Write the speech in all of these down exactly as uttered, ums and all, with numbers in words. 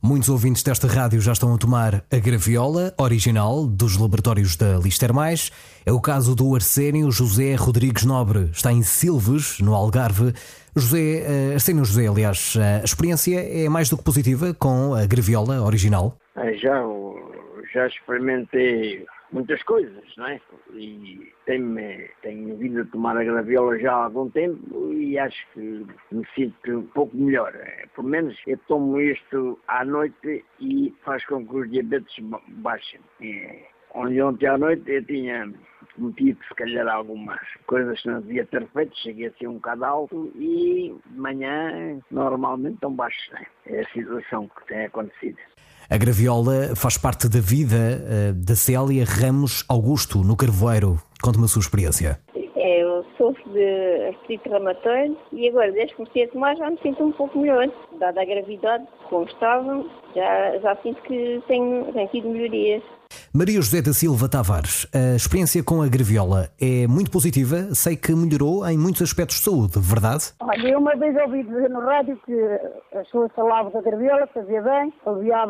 Muitos ouvintes desta rádio já estão a tomar a graviola original dos laboratórios da Lister Mais. É o caso do Arsénio José Rodrigues Nobre. Está em Silves, no Algarve. José, Arsénio José, aliás, a experiência é mais do que positiva com a graviola original? Já, já experimentei muitas coisas, não é? E tenho, tenho vindo a tomar a graviola já há algum tempo e acho que me sinto um pouco melhor. Pelo menos eu tomo isto à noite e faz com que os diabetes baixem. É, onde ontem à noite eu tinha cometido se calhar algumas coisas que não devia ter feito, cheguei a ser um bocado alto e de manhã normalmente estão baixos, não é? É a situação que tem acontecido. A graviola faz parte da vida uh, da Célia Ramos Augusto, no Carvoeiro. Conte-me a sua experiência. Eu sofro de artrite reumatoide e agora, desde que comecei a tomar, já me sinto um pouco melhor. Dada a gravidade, como estava, já, já sinto que tenho, tenho tido melhorias. Maria José da Silva Tavares, a experiência com a graviola é muito positiva. Sei que melhorou em muitos aspectos de saúde, verdade? Olha, eu uma vez ouvi dizer no rádio que as pessoas falavam da graviola, fazia bem, aliviava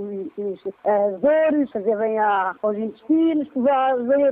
as dores, fazia bem aos intestinos, fazia bem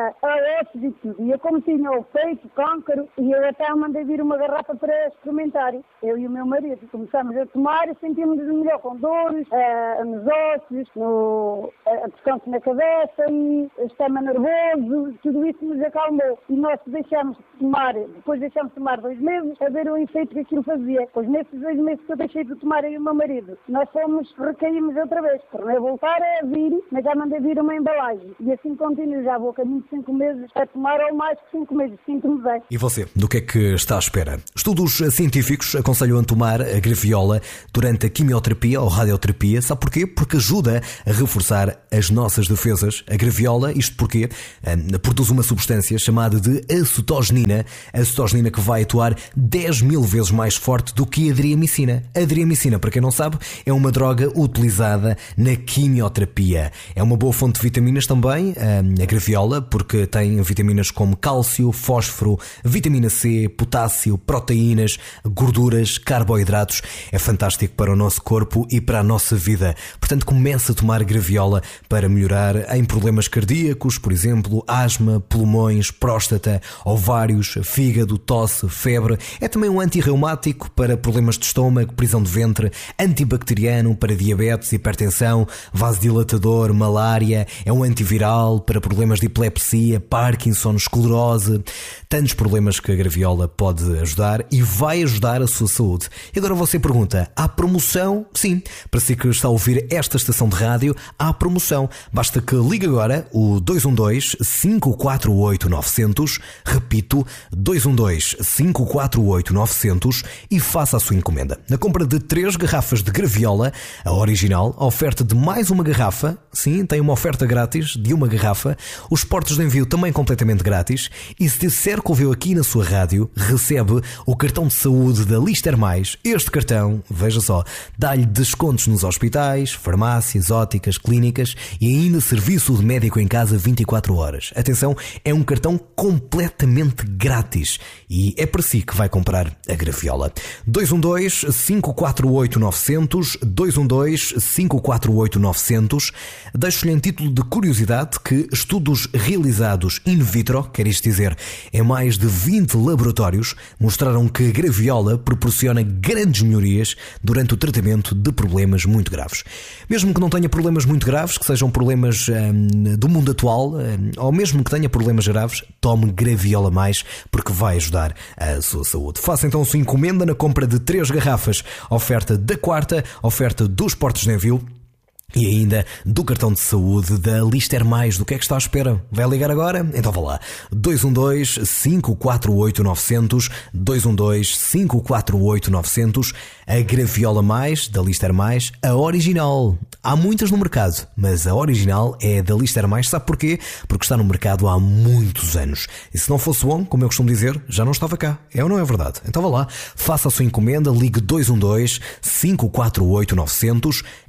a ossos e tudo. E eu, como tinha o peito, câncer, e eu até mandei vir uma garrafa para experimentar. Eu e o meu marido começámos a tomar e sentimos melhor com dores, nos ossos, no, a pressão na cabeça e o sistema nervoso, tudo isso nos acalmou. E nós deixámos de tomar, depois deixámos de tomar dois meses a ver o efeito que aquilo fazia. Pois nesses dois meses que eu deixei de tomar eu e o meu marido, nós fomos, recaímos outra vez. Tornei a voltar a vir, mas já mandei vir uma embalagem. E assim continuo, já vou a caminho de cinco meses a tomar ou mais que cinco meses, sinto-me bem. E você, do que é que está à espera? Estudos científicos aconselham a tomar a graviola durante a quimioterapia ou radioterapia. Sabe porquê? Porque ajuda a reforçar as nossas defesas. A graviola, isto porque um, produz uma substância chamada de acetogenina, a acetogenina que vai atuar dez mil vezes mais forte do que a adriamicina. A adriamicina, para quem não sabe, é uma droga utilizada na quimioterapia. É uma boa fonte de vitaminas também, um, a graviola, porque tem vitaminas como cálcio, fósforo, vitamina C, potássio, proteínas, gorduras, carboidratos. É fantástico para o nosso corpo e para a nossa vida. Portanto, comece a tomar graviola para melhorar em problemas cardíacos, por exemplo, asma, pulmões, próstata, ovários, fígado, tosse, febre. É também um antirreumático para problemas de estômago, prisão de ventre, antibacteriano para diabetes, hipertensão, vasodilatador, malária. É um antiviral para problemas de epilepsia, Parkinson, esclerose. Tantos problemas que a graviola pode ajudar e vai ajudar a sua saúde. E agora você pergunta, há promoção? Sim, para si que está a ouvir esta estação de rádio, há promoção. Basta que ligue agora o dois um dois, cinco quatro oito, nove zero zero, repito, dois um dois, cinco quatro oito, nove zero zero e faça a sua encomenda. Na compra de três garrafas de graviola, a original, a oferta de mais uma garrafa, sim, tem uma oferta grátis de uma garrafa, os portos de envio também completamente grátis e se disser que ouviu aqui na sua rádio, recebe o cartão de saúde da Lister Mais. Este cartão, veja só, dá-lhe descontos nos hospitais, farmácias, óticas, clínicas e ainda serviço de médico em casa vinte e quatro horas. Atenção, é um cartão completamente grátis e é para si que vai comprar a graviola. dois um dois, cinco quatro oito, nove zero zero, dois um dois, cinco quatro oito, nove zero zero. Deixo-lhe em título de curiosidade que estudos realizados in vitro, quer isto dizer, em mais de vinte laboratórios, mostraram que a graviola proporciona grandes melhorias durante o tratamento de problemas muito graves. Mesmo que não tenha problemas muito graves, que sejam problemas hum, do mundo atual, hum, ou mesmo que tenha problemas graves, tome Graviola Mais, porque vai ajudar a sua saúde. Faça então a sua encomenda na compra de três garrafas, oferta da quarta, oferta dos portos de envio e ainda do cartão de saúde da Lister Mais. Do que é que está à espera? Vai ligar agora? Então vá lá. dois um dois, cinco quatro oito, nove zero zero, dois um dois, cinco quatro oito, nove zero zero. A Graviola Mais, da Lister Mais, a original. Há muitas no mercado, mas a original é da Lister Mais. Sabe porquê? Porque está no mercado há muitos anos. E se não fosse bom, como eu costumo dizer, já não estava cá. É ou não é verdade? Então vá lá. Faça a sua encomenda, ligue dois um dois, cinco quatro oito, nove zero zero.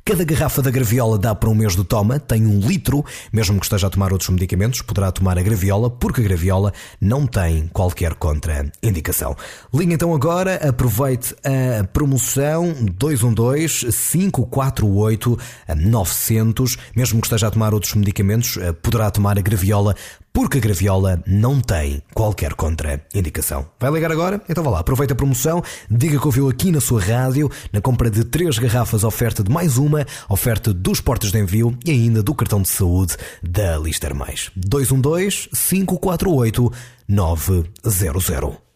Cada garrafa da Graviola dá para um mês de toma, tem um litro. Mesmo que esteja a tomar outros medicamentos, poderá tomar a Graviola, porque a Graviola não tem qualquer contraindicação. Ligue então agora, aproveite a promoção dois um dois, cinco quatro oito, nove zero zero. Mesmo que esteja a tomar outros medicamentos, poderá tomar a Graviola, porque a Graviola não tem qualquer contraindicação. Vai ligar agora? Então vá lá, aproveita a promoção, diga que ouviu aqui na sua rádio, na compra de três garrafas, oferta de mais uma, oferta dos portos de envio e ainda do cartão de saúde da Lister Mais. dois um dois, cinco quatro oito, nove zero zero.